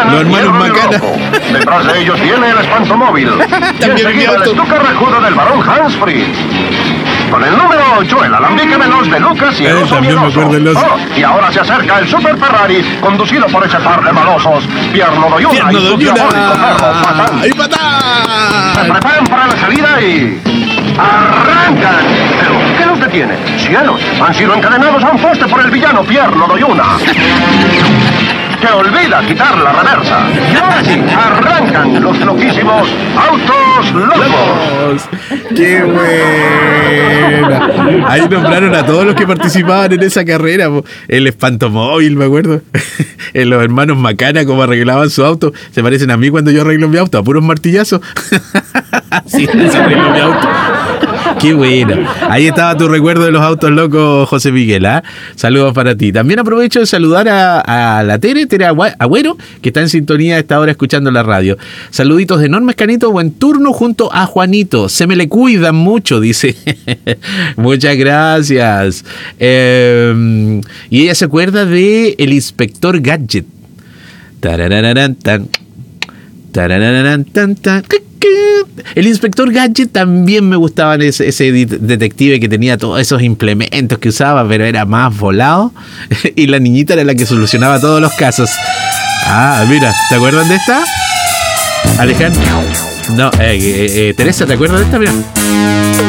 Los hermanos Macana. Detrás de ellos viene el espantomóvil. Y enseguida el estuque rajudo del barón Hansfree. Con el número 8, el alambique veloz de Lucas y el oso también me acuerdo del oso. Y ahora se acerca el Super Ferrari, conducido por ese par de malosos, Pierno Doyuna y su diabólico perro Patán. ¡Y Patán! Se preparan para la salida y... ¡arrancan! ¿Pero qué los detiene? ¡Cielos! Han sido encadenados a un poste por el villano Pierno Doyuna. Se olvida quitar la reversa. Y ahora sí, arrancan los loquísimos autos locos. ¡Qué buena! Ahí nombraron a todos los que participaban en esa carrera. El espantomóvil, me acuerdo. Los hermanos Macana, como arreglaban su auto. Se parecen a mí cuando yo arreglo mi auto, a puros martillazos. Así se arregló mi auto. Qué bueno. Ahí estaba tu recuerdo de los autos locos, José Miguel, ¿eh? Saludos para ti. También aprovecho de saludar a la Tere Agüero, que está en sintonía a esta hora escuchando la radio. Saluditos de enormes canitos, buen turno junto a Juanito. Se me le cuidan mucho, dice. Muchas gracias. Y ella se acuerda de el inspector Gadget. Tarararán, tan. Tarararán, tan, tan. El inspector Gadget también me gustaba, ese detective que tenía todos esos implementos que usaba, pero era más volado. Y la niñita era la que solucionaba todos los casos. Ah, mira, ¿te acuerdan de esta? Alejandro. No, Teresa, ¿te acuerdas de esta? Mira.